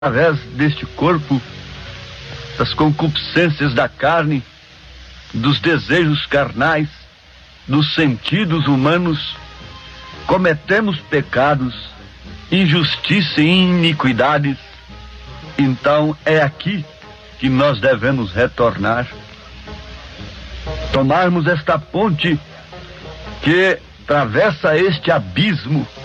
através deste corpo, das concupiscências da carne, dos desejos carnais, dos sentidos humanos, cometemos pecados, injustiça e iniquidades. Então é aqui que nós devemos retornar, tomarmos esta ponte que atravessa este abismo